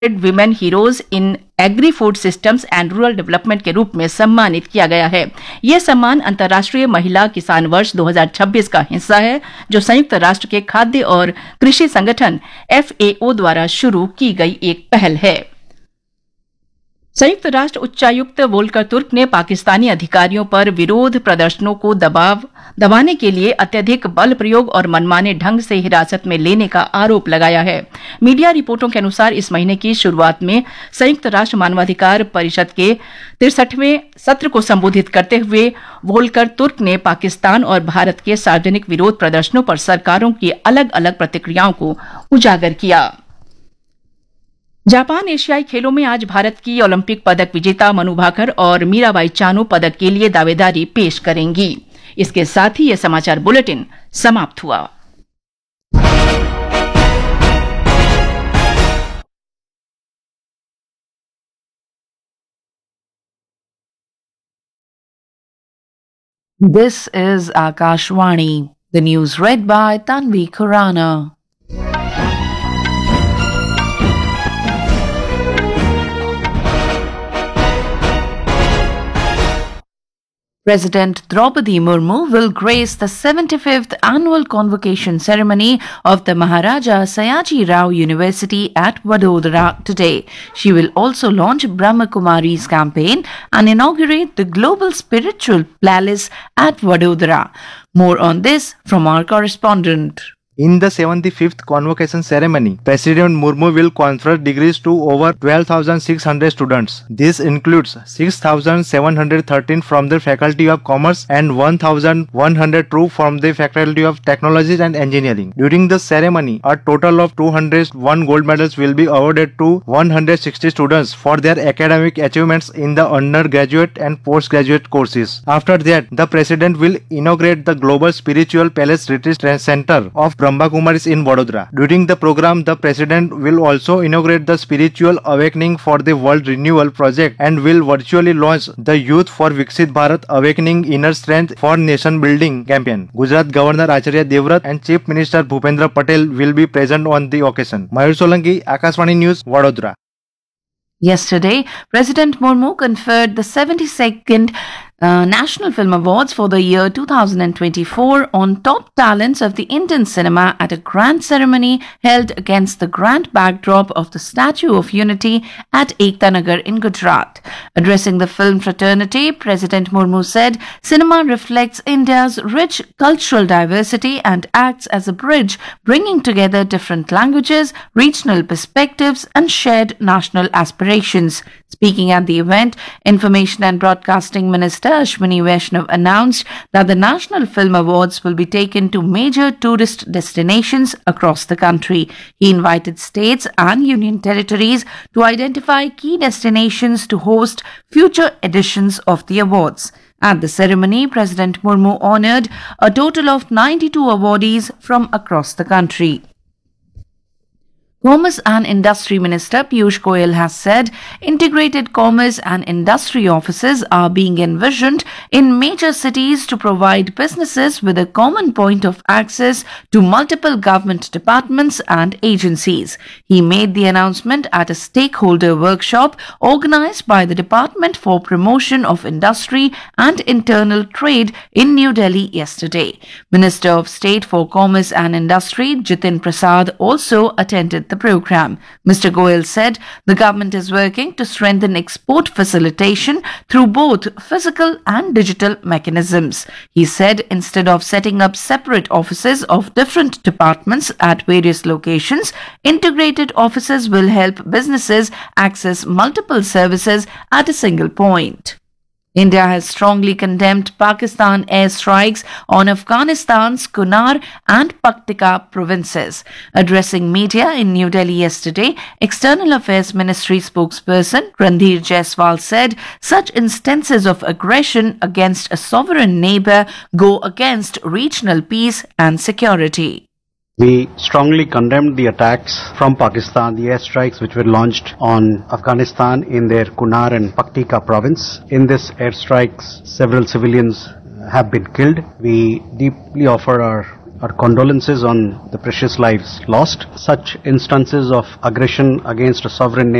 Women heroes in agri food systems and rural development के रूप में सम्मानित किया गया है। यह सम्मान अंतर्राष्ट्रीय महिला किसान वर्ष 2026 का हिस्सा है, जो संयुक्त राष्ट्र के खाद्य और कृषि संगठन FAO द्वारा शुरू की गई एक पहल है। संयुक्त राष्ट्र उच्चायुक्त वोल्कर तुर्क ने पाकिस्तानी अधिकारियों पर विरोध प्रदर्शनों को दबाने के लिए अत्यधिक बल प्रयोग और मनमाने ढंग से हिरासत में लेने का आरोप लगाया है। मीडिया रिपोर्टों के अनुसार इस महीने की शुरुआत में संयुक्त राष्ट्र मानवाधिकार परिषद के 63वें सत्र को संबोधित करते हुए वोल्कर तुर्क ने पाकिस्तान और भारत के सार्वजनिक विरोध प्रदर्शनों पर सरकारों की अलग अलग प्रतिक्रियाओं को उजागर किया। जापान एशियाई खेलों में आज भारत की ओलंपिक पदक विजेता मनु भाकर और मीराबाई चानू पदक के लिए दावेदारी पेश करेंगी। इसके साथ ही यह समाचार बुलेटिन समाप्त हुआ। This is Akashvani. The news read by Tanvi Khurana. President Draupadi Murmu will grace the 75th annual convocation ceremony of the Maharaja Sayaji Rao University at Vadodara today. She will also launch Brahma Kumari's campaign and inaugurate the Global Spiritual Palace at Vadodara. More on this from our correspondent. In the 75th convocation ceremony, President Murmu will confer degrees to over 12,600 students. This includes 6,713 from the Faculty of Commerce and 1,102 from the Faculty of Technology and Engineering. During the ceremony, a total of 201 gold medals will be awarded to 160 students for their academic achievements in the undergraduate and postgraduate courses. After that, the President will inaugurate the Global Spiritual Palace Retreat Center of Brahma Kumaris in Vadodara. During the program, the President will also inaugurate the Spiritual Awakening for the World Renewal Project and will virtually launch the Youth for Viksit Bharat Awakening Inner Strength for Nation Building campaign. Gujarat Governor Acharya Devvrat and Chief Minister Bhupendra Patel will be present on the occasion. Mayur Solanki, Akashvani News, Vadodara. Yesterday, President Murmu conferred the 72nd National Film Awards for the year 2024 on top talents of the Indian cinema at a grand ceremony held against the grand backdrop of the Statue of Unity at Ekta Nagar in Gujarat. Addressing the film fraternity, President Murmu said, "Cinema reflects India's rich cultural diversity and acts as a bridge bringing together different languages, regional perspectives and shared national aspirations." Speaking at the event, Information and Broadcasting Minister Ashwini Vaishnav announced that the National Film Awards will be taken to major tourist destinations across the country. He invited states and union territories to identify key destinations to host future editions of the awards. At the ceremony, President Murmu honoured a total of 92 awardees from across the country. Commerce and Industry Minister Piyush Goyal has said integrated commerce and industry offices are being envisioned in major cities to provide businesses with a common point of access to multiple government departments and agencies. He made the announcement at a stakeholder workshop organized by the Department for Promotion of Industry and Internal Trade in New Delhi yesterday. Minister of State for Commerce and Industry Jitin Prasad also attended the program. Mr. Goyal said the government is working to strengthen export facilitation through both physical and digital mechanisms. He said instead of setting up separate offices of different departments at various locations, integrated offices will help businesses access multiple services at a single point. India has strongly condemned Pakistan airstrikes on Afghanistan's Kunar and Paktika provinces. Addressing media in New Delhi yesterday, External Affairs Ministry spokesperson Randhir Jaiswal said such instances of aggression against a sovereign neighbour go against regional peace and security. We strongly condemned the attacks from Pakistan, the airstrikes which were launched on Afghanistan in their Kunar and Paktika province. In this airstrikes, several civilians have been killed. We deeply offer our our condolences on the precious lives lost. Such instances of aggression against a sovereign nation